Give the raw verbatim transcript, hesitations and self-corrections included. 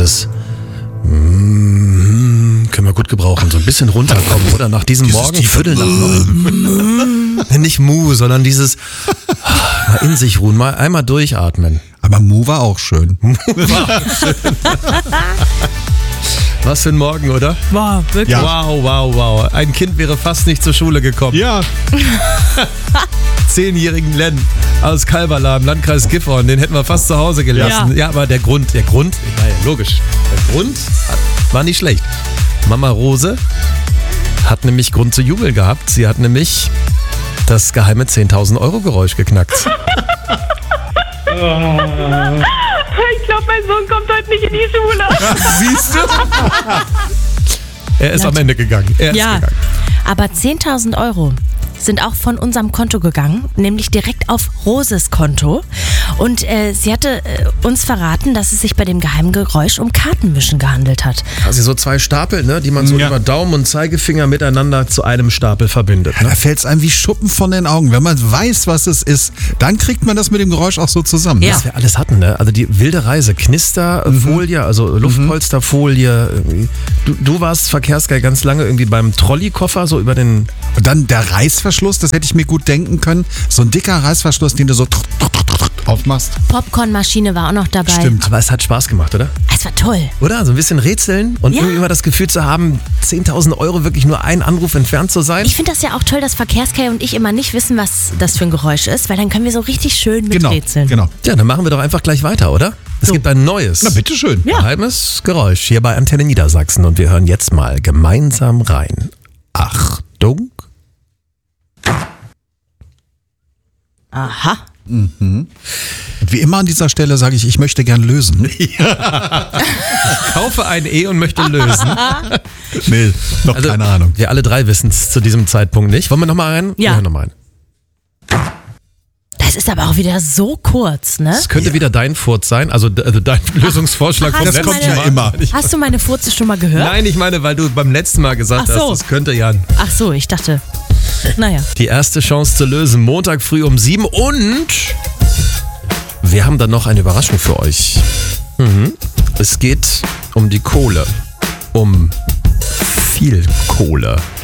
dieses mm, können wir gut gebrauchen, so ein bisschen runterkommen, oder? Nach diesem Dieses Morgen, tiefe Viertel nach neun. Nicht Mu, sondern dieses mal in sich ruhen, mal einmal durchatmen. Aber Mu war auch schön. Was für ein Morgen, oder? Wow, wirklich. Ja. Wow, wow, wow. Ein Kind wäre fast nicht zur Schule gekommen. Ja. Zehnjährigen Len aus Kalberlahm, Landkreis Gifhorn, den hätten wir fast zu Hause gelassen. Ja, Ja. aber der Grund, der Grund, naja, logisch. Der Grund hat, war nicht schlecht. Mama Rose hat nämlich Grund zu jubeln gehabt. Sie hat nämlich das geheime zehntausend Euro Geräusch geknackt. Ich glaube, mein Sohn kommt heute nicht in die Schule. Siehst du? Er ist am Ende gegangen. Er ist Ja, gegangen. aber zehntausend Euro sind auch von unserem Konto gegangen, nämlich direkt auf Roses Konto. Und äh, sie hatte äh, uns verraten, dass es sich bei dem geheimen Geräusch um Kartenmischen gehandelt hat. Also so zwei Stapel, ne, die man so Ja. über Daumen und Zeigefinger miteinander zu einem Stapel verbindet. Ne? Da fällt es einem wie Schuppen von den Augen. Wenn man weiß, was es ist, dann kriegt man das mit dem Geräusch auch so zusammen. Ja. Was wir alles hatten, ne? Also die wilde Reise, Knisterfolie, also Luftpolsterfolie. irgendwie. Du, du warst Verkehrsgeil ganz lange irgendwie beim Trolleykoffer, so über den... Und dann der Reißverschluss, das hätte ich mir gut denken können. So ein dicker Reißverschluss, den du so aufmachst. Popcornmaschine war auch noch dabei. Stimmt. Aber es hat Spaß gemacht, oder? Es war toll. Oder? So ein bisschen rätseln und Ja. irgendwie immer das Gefühl zu haben, zehntausend Euro wirklich nur ein Anruf entfernt zu sein. Ich finde das ja auch toll, dass Verkehrskei und ich immer nicht wissen, was das für ein Geräusch ist, weil dann können wir so richtig schön Genau, miträtseln. genau. Ja, dann machen wir doch einfach gleich weiter, oder? Es So. gibt ein neues. Na, bitteschön. Ja. Geheimes Geräusch hier bei Antenne Niedersachsen und wir hören jetzt mal gemeinsam rein. Achtung. Aha. Wie immer an dieser Stelle sage ich, ich möchte gern lösen. Kaufe ein E und möchte lösen. Nee, noch Also, keine Ahnung. Wir alle drei wissen es zu diesem Zeitpunkt nicht. Wollen wir nochmal rein? Ja. Wir hören nochmal rein. Das ist aber auch wieder so kurz, ne? Es könnte wieder dein Furz sein, also, also dein Lösungsvorschlag ach, vom hast du letzten meine- Mal. immer. Hast du meine Furze schon mal gehört? Nein, ich meine, weil du beim letzten Mal gesagt Ach so. hast, das könnte ja Ach so, ich dachte. Naja. die erste Chance zu lösen. Montag früh um sieben und wir haben dann noch eine Überraschung für euch. Mhm. Es geht um die Kohle. Um viel Kohle.